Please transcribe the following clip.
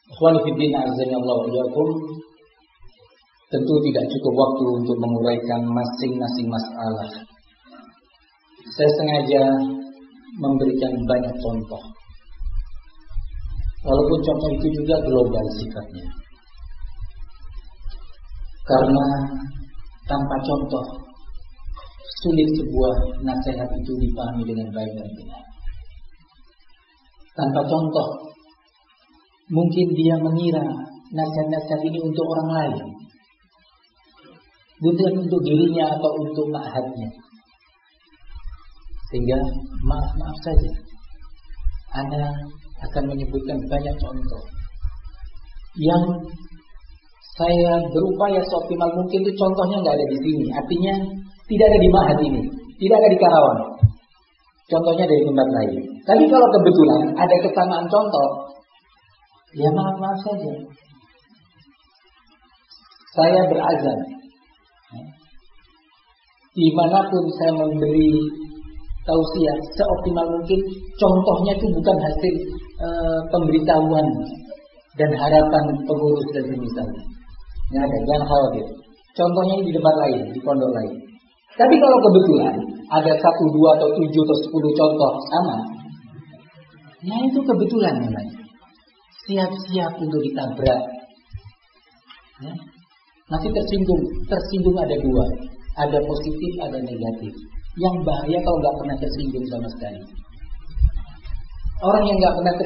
Ikhwani fiddin, azanillahu wa iyyakum. Tentu tidak cukup waktu untuk menguraikan masing-masing masalah. Saya sengaja memberikan banyak contoh. Walaupun contoh itu juga global sifatnya. Karena tanpa contoh sulit sebuah nasihat itu dipahami dengan baik dan benar. Tanpa contoh mungkin dia mengira nasihat-nasihat ini untuk orang lain, bukan untuk dirinya atau untuk ma'hadnya. Sehingga maaf saja, Anda akan menyebutkan banyak contoh yang saya berupaya seoptimal mungkin itu contohnya nggak ada di sini. Artinya tidak ada di ma'had ini, tidak ada di Karawang. Contohnya dari tempat lain. Tapi kalau kebetulan ada kesamaan contoh, ya maaf saja. Saya berazam, dimanapun saya memberi tausiah seoptimal mungkin, contohnya itu bukan hasil pemberitahuan dan harapan pengurus dan semisalnya. Nggak ada, jangan khawatir. Contohnya di tempat lain, di pondok lain. Tapi kalau kebetulan ada 1, 2, atau 7 atau 10 contoh sama, ya itu kebetulan namanya. Siap-siap untuk ditabrak. Ya. Nanti tersinggung ada 2, ada positif, ada negatif. Yang bahaya kalau nggak pernah tersinggung sama sekali. Orang yang nggak pernah